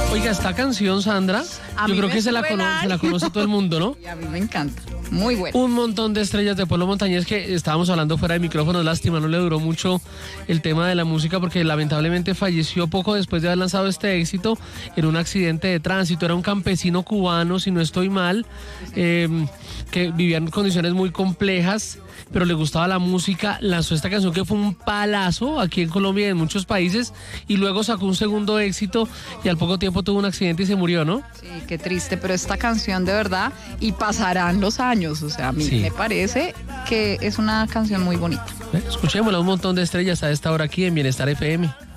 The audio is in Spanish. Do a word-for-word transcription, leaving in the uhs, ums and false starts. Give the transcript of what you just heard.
Oiga, esta canción, Sandra, A yo mí creo me que se la, sube el cono- se la conoce todo el mundo, ¿no? Y a mí me encanta. Muy bueno. Un montón de estrellas de Pueblo Montañés que estábamos hablando fuera de micrófonos. Lástima, no le duró mucho el tema de la música porque lamentablemente falleció poco después de haber lanzado este éxito en un accidente de tránsito. Era un campesino cubano, si no estoy mal, eh, que vivía en condiciones muy complejas, pero le gustaba la música. Lanzó esta canción que fue un palazo aquí en Colombia y en muchos países, y luego sacó un segundo éxito y al poco tiempo tuvo un accidente y se murió, ¿no? Sí, qué triste, pero esta canción de verdad, y pasarán los años, o sea, a mí Sí. me parece que es una canción muy bonita. Escuchémosla, un montón de estrellas a esta hora aquí en Bienestar F M.